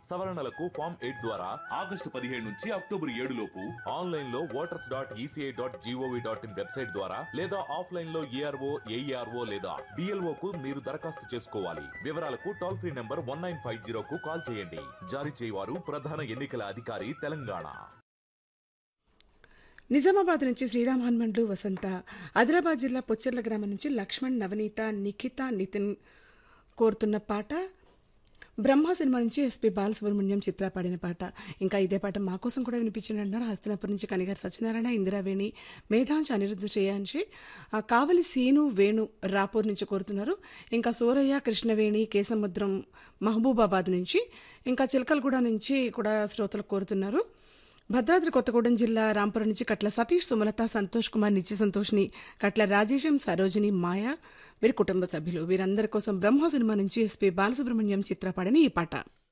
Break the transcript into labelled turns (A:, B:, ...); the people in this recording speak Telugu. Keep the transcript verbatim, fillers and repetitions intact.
A: సవరణలకు ఫామ్ ఎయిట్ ద్వారా ఆగస్టు పదిహేడు నుంచి అక్టోబర్ ఏడు లోపు ఆన్లైన్ లో voters dot ECI dot GOV dot in website ద్వారా లేదా ఆఫ్లైన్ లో ఏఆర్ఓ ఏఈఆర్ఓ లేదా డిఎల్ఓ కు మీరు దరఖాస్తు చేసుకోవాలి. వివరాలకు toll free number one nine five zero కు కాల్ చేయండి. జారీ చేయవారు ప్రధాన ఎన్నికల అధికారి, తెలంగాణ.
B: నిజామాబాద్ నుంచి శ్రీరామ్ హనుమండ్లు వసంత, ఆదిలాబాద్ జిల్లా పొచ్చెర్ల గ్రామం నుంచి లక్ష్మణ్, నవనీత, నిఖిత, నితిన్ కోరుతున్న పాట బ్రహ్మ సినిమా నుంచి ఎస్పి బాలసుబ్రహ్మణ్యం చిత్ర పాడిన పాట. ఇంకా ఇదే పాట మా కోసం కూడా వినిపించండి అంటున్నారు. హస్తినాపురం నుంచి కనిగారు సత్యనారాయణ, ఇందిరావేణి, మేధాంశ, అనిరుద్ధ శ్రేయాంశి, కావలి సీను, వేణు రాపూర్ నుంచి కోరుతున్నారు. ఇంకా సూరయ్య, కృష్ణవేణి, కేసముద్రం మహబూబాబాద్ నుంచి, ఇంకా చిలకలగూడ నుంచి కూడా శ్రోతలు కోరుతున్నారు. భద్రాద్రి కొత్తగూడెం జిల్లా రాంపురం నుంచి కట్ల సతీష్, సుమలత, సంతోష్ కుమార్, నిత్య సంతోష్ని, కట్ల రాజేశం, సరోజిని, మాయ వీరి కుటుంబ సభ్యులు వీరందరి కోసం బ్రహ్మ సినిమా నుంచి ఎస్పి బాలసుబ్రహ్మణ్యం చిత్ర పాడిన ఈ పాట.